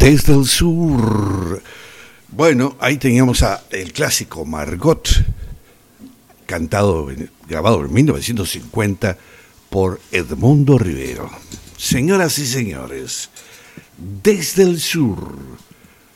Desde el sur. Bueno, ahí teníamos el clásico Margot, grabado en 1950 por Edmundo Rivero. Señoras y señores, Desde el sur,